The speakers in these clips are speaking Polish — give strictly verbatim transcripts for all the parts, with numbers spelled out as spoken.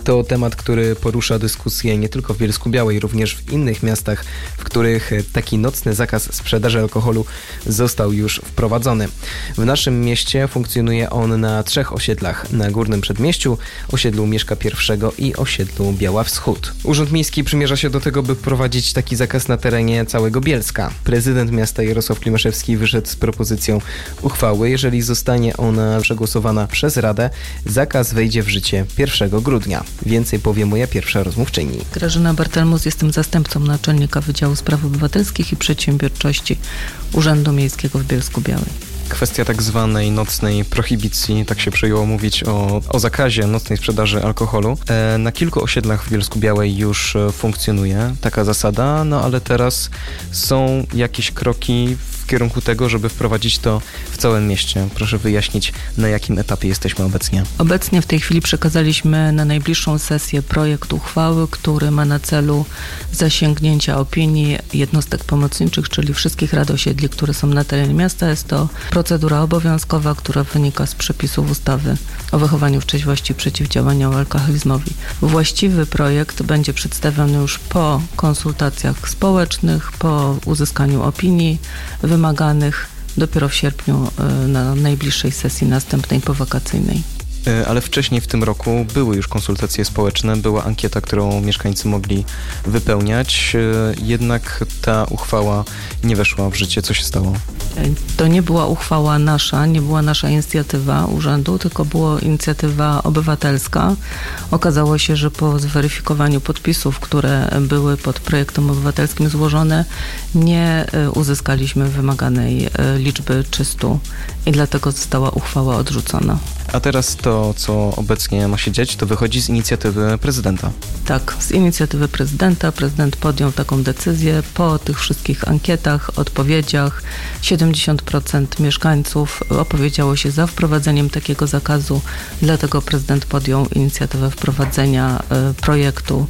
To temat, który porusza dyskusję nie tylko w Bielsku-Białej, również w innych miastach, w których taki nocny zakaz sprzedaży alkoholu został już wprowadzony. W naszym mieście funkcjonuje on na trzech osiedlach. Na Górnym Przedmieściu, osiedlu Mieszka Pierwszego i osiedlu Biała Wschód. Urząd Miejski przymierza się do tego, by wprowadzić taki zakaz na terenie całego Bielska. Prezydent miasta Jarosław Klimaszewski wyszedł z propozycją uchwały. Jeżeli zostanie ona przegłosowana przez Radę, zakaz wejdzie w życie pierwszego grudnia. Więcej powie moja pierwsza rozmówczyni. Grażyna Bartelmus, jestem zastępcą naczelnika Wydziału Spraw Obywatelskich i Przedsiębiorczości Urzędu Miejskiego w Bielsku-Białej. Kwestia tak zwanej nocnej prohibicji, tak się przyjęło mówić o, o zakazie nocnej sprzedaży alkoholu. E, na kilku osiedlach w Bielsku-Białej już funkcjonuje taka zasada, no ale teraz są jakieś kroki w kierunku tego, żeby wprowadzić to w całym mieście. Proszę wyjaśnić, na jakim etapie jesteśmy obecnie. Obecnie w tej chwili przekazaliśmy na najbliższą sesję projekt uchwały, który ma na celu zasięgnięcia opinii jednostek pomocniczych, czyli wszystkich rad osiedli, które są na terenie miasta. Jest to procedura obowiązkowa, która wynika z przepisów ustawy o wychowaniu w trzeźwości i przeciwdziałaniu alkoholizmowi. Właściwy projekt będzie przedstawiony już po konsultacjach społecznych, po uzyskaniu opinii wymaganych dopiero w sierpniu na najbliższej sesji następnej powakacyjnej. Ale wcześniej w tym roku były już konsultacje społeczne, była ankieta, którą mieszkańcy mogli wypełniać, jednak ta uchwała nie weszła w życie. Co się stało? To nie była uchwała nasza, nie była nasza inicjatywa urzędu, tylko była inicjatywa obywatelska. Okazało się, że po zweryfikowaniu podpisów, które były pod projektem obywatelskim złożone, nie uzyskaliśmy wymaganej liczby trzystu i dlatego została uchwała odrzucona. A teraz to, co obecnie ma się dziać, to wychodzi z inicjatywy prezydenta. Tak, z inicjatywy prezydenta. Prezydent podjął taką decyzję po tych wszystkich ankietach, odpowiedziach. siedemdziesiąt procent mieszkańców opowiedziało się za wprowadzeniem takiego zakazu, dlatego prezydent podjął inicjatywę wprowadzenia projektu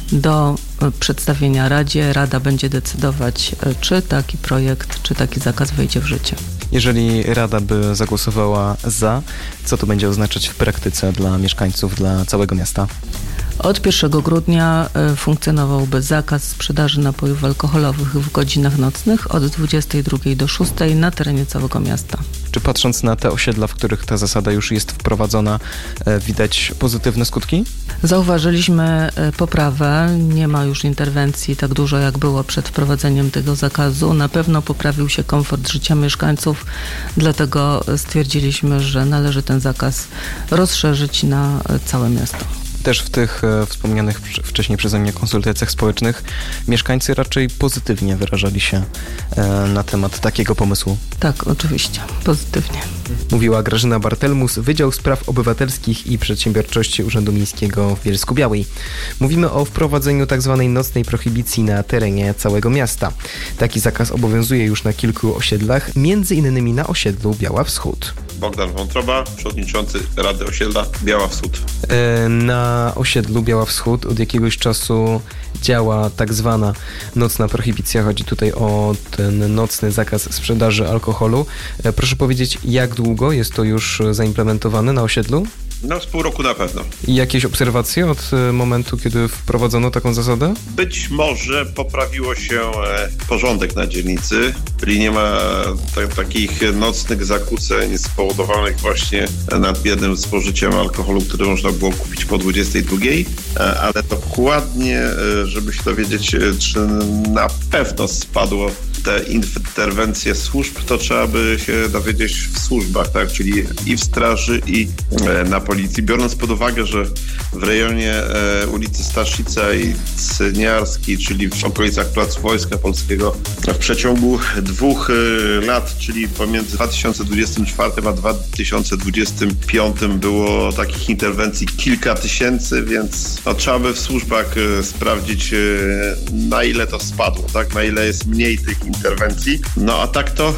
do przedstawienia Radzie. Rada będzie decydować, czy taki projekt, czy taki zakaz wejdzie w życie. Jeżeli Rada by zagłosowała za, co to będzie oznaczać w praktyce dla mieszkańców, dla całego miasta? Od pierwszego grudnia funkcjonowałby zakaz sprzedaży napojów alkoholowych w godzinach nocnych od dwudziestej drugiej do szóstej na terenie całego miasta. Czy patrząc na te osiedla, w których ta zasada już jest wprowadzona, widać pozytywne skutki? Zauważyliśmy poprawę. Nie ma już interwencji tak dużo, jak było przed wprowadzeniem tego zakazu. Na pewno poprawił się komfort życia mieszkańców, dlatego stwierdziliśmy, że należy ten zakaz rozszerzyć na całe miasto. Też w tych e, wspomnianych wcześniej przeze mnie konsultacjach społecznych mieszkańcy raczej pozytywnie wyrażali się e, na temat takiego pomysłu. Tak, oczywiście, pozytywnie. Mówiła Grażyna Bartelmus, Wydział Spraw Obywatelskich i Przedsiębiorczości Urzędu Miejskiego w Bielsku-Białej. Mówimy o wprowadzeniu tzw. nocnej prohibicji na terenie całego miasta. Taki zakaz obowiązuje już na kilku osiedlach, między innymi na osiedlu Biała Wschód. Bogdan Wątroba, przewodniczący Rady Osiedla Biała Wschód. E, na osiedlu Biała Wschód od jakiegoś czasu działa tak zwana nocna prohibicja. Chodzi tutaj o ten nocny zakaz sprzedaży alkoholu. E, proszę powiedzieć, jak długo jest to już zaimplementowane na osiedlu? No z pół roku na pewno. I jakieś obserwacje od momentu, kiedy wprowadzono taką zasadę? Być może poprawiło się porządek na dzielnicy, czyli nie ma t- takich nocnych zakłóceń spowodowanych właśnie nadmiernym spożyciem alkoholu, który można było kupić po dwudziestej drugiej, ale dokładnie, żeby się dowiedzieć, czy na pewno spadło te interwencje służb, to trzeba by się dowiedzieć w służbach, tak, czyli i w straży, i na policji. Biorąc pod uwagę, że w rejonie e, ulicy Staszica i Cyniarskiej, czyli w okolicach Placu Wojska Polskiego, w przeciągu dwóch e, lat, czyli pomiędzy dwa tysiące dwudziestym czwartym a dwa tysiące dwudziestym piątym było takich interwencji kilka tysięcy, więc no, trzeba by w służbach e, sprawdzić, e, na ile to spadło, tak, na ile jest mniej tych interwencji. No a tak to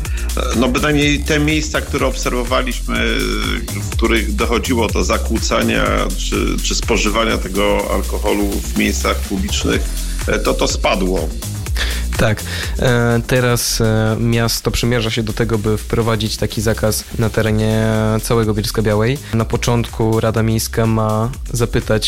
no bynajmniej te miejsca, które obserwowaliśmy, w których dochodziło do zakłócania czy, czy spożywania tego alkoholu w miejscach publicznych, to to spadło. Tak, teraz miasto przymierza się do tego, by wprowadzić taki zakaz na terenie całego Bielska-Białej. Na początku Rada Miejska ma zapytać